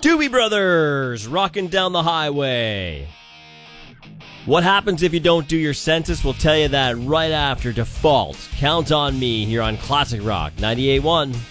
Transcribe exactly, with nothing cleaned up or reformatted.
Doobie Brothers, rocking down the highway. What happens if you don't do your census? We'll tell you that right after Default. Count on me here on Classic Rock ninety-eight point one.